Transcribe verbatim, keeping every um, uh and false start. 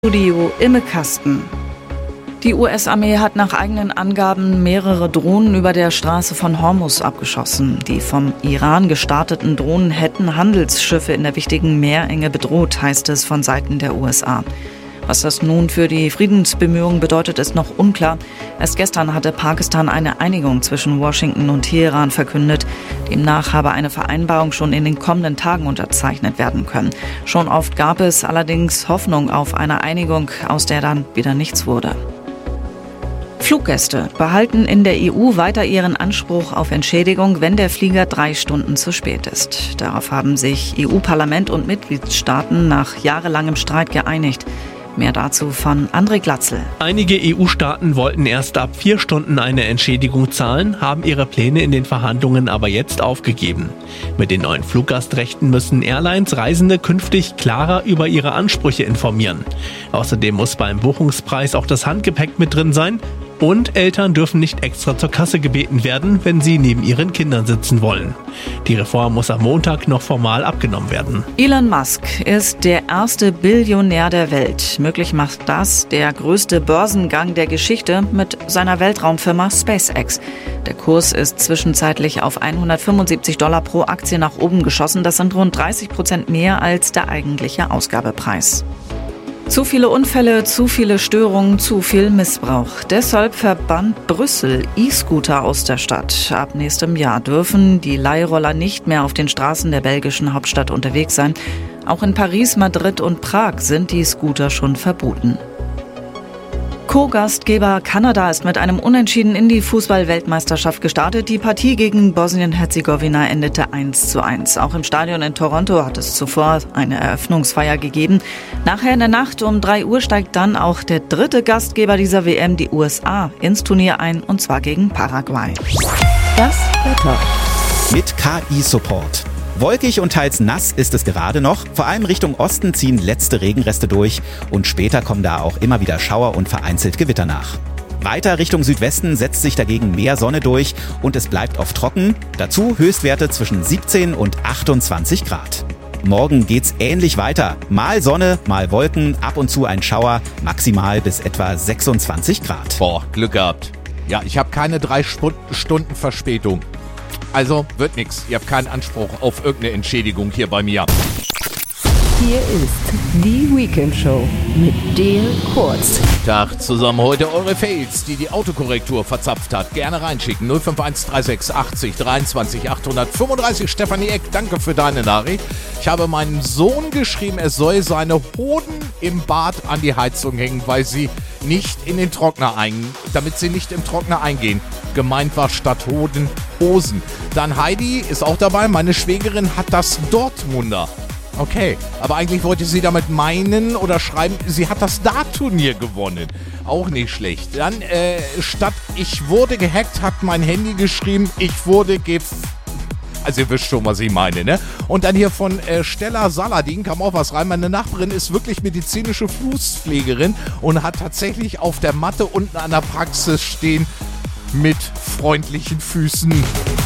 Studio im Kasten. Die U S-Armee hat nach eigenen Angaben mehrere Drohnen über der Straße von Hormuz abgeschossen. Die vom Iran gestarteten Drohnen hätten Handelsschiffe in der wichtigen Meerenge bedroht, heißt es von Seiten der U S A. Was das nun für die Friedensbemühungen bedeutet, ist noch unklar. Erst gestern hatte Pakistan eine Einigung zwischen Washington und Teheran verkündet. Demnach habe eine Vereinbarung schon in den kommenden Tagen unterzeichnet werden können. Schon oft gab es allerdings Hoffnung auf eine Einigung, aus der dann wieder nichts wurde. Fluggäste behalten in der E U weiter ihren Anspruch auf Entschädigung, wenn der Flieger drei Stunden zu spät ist. Darauf haben sich E U-Parlament und Mitgliedstaaten nach jahrelangem Streit geeinigt. Mehr dazu von André Glatzel. Einige E U-Staaten wollten erst ab vier Stunden eine Entschädigung zahlen, haben ihre Pläne in den Verhandlungen aber jetzt aufgegeben. Mit den neuen Fluggastrechten müssen Airlines Reisende künftig klarer über ihre Ansprüche informieren. Außerdem muss beim Buchungspreis auch das Handgepäck mit drin sein. Und Eltern dürfen nicht extra zur Kasse gebeten werden, wenn sie neben ihren Kindern sitzen wollen. Die Reform muss am Montag noch formal abgenommen werden. Elon Musk ist der erste Billionär der Welt. Möglich macht das der größte Börsengang der Geschichte mit seiner Weltraumfirma SpaceX. Der Kurs ist zwischenzeitlich auf hundertfünfundsiebzig Dollar pro Aktie nach oben geschossen. Das sind rund dreißig Prozent mehr als der eigentliche Ausgabepreis. Zu viele Unfälle, zu viele Störungen, zu viel Missbrauch. Deshalb verbannt Brüssel E-Scooter aus der Stadt. Ab nächstem Jahr dürfen die Leihroller nicht mehr auf den Straßen der belgischen Hauptstadt unterwegs sein. Auch in Paris, Madrid und Prag sind die Scooter schon verboten. Co-Gastgeber Kanada ist mit einem Unentschieden in die Fußball-Weltmeisterschaft gestartet. Die Partie gegen Bosnien-Herzegowina endete eins zu eins. Auch im Stadion in Toronto hat es zuvor eine Eröffnungsfeier gegeben. Nachher in der Nacht um drei Uhr steigt dann auch der dritte Gastgeber dieser W M, die U S A, ins Turnier ein, und zwar gegen Paraguay. Das Wetter mit K I-Support. Wolkig und teils nass ist es gerade noch. Vor allem Richtung Osten ziehen letzte Regenreste durch und später kommen da auch immer wieder Schauer und vereinzelt Gewitter nach. Weiter Richtung Südwesten setzt sich dagegen mehr Sonne durch und es bleibt oft trocken. Dazu Höchstwerte zwischen siebzehn und achtundzwanzig Grad. Morgen geht's ähnlich weiter. Mal Sonne, mal Wolken, ab und zu ein Schauer, maximal bis etwa sechsundzwanzig Grad. Boah, Glück gehabt. Ja, ich habe keine drei Stunden Verspätung. Also wird nix. Ihr habt keinen Anspruch auf irgendeine Entschädigung hier bei mir. Hier ist die Weekend Show mit Dale Kurz. Tag zusammen, heute eure Fails, die die Autokorrektur verzapft hat. Gerne reinschicken. null fünf eins drei sechs achtzig dreiundzwanzig achthundertfünfunddreißig. Stefanie Eck, danke für deine Nachricht. Ich habe meinem Sohn geschrieben, er soll seine Hoden im Bad an die Heizung hängen, weil sie nicht in den Trockner ein, damit sie nicht im Trockner eingehen. Gemeint war statt Hoden Hosen. Dann Heidi ist auch dabei. Meine Schwägerin hat das Dortmunder. Okay, aber eigentlich wollte sie damit meinen oder schreiben, sie hat das Dart-Turnier gewonnen. Auch nicht schlecht. Dann äh, statt ich wurde gehackt, hat mein Handy geschrieben, ich wurde gef... Also ihr wisst schon, was ich meine, ne? Und dann hier von äh, Stella Saladin kam auch was rein. Meine Nachbarin ist wirklich medizinische Fußpflegerin und hat tatsächlich auf der Matte unten an der Praxis stehen mit freundlichen Füßen.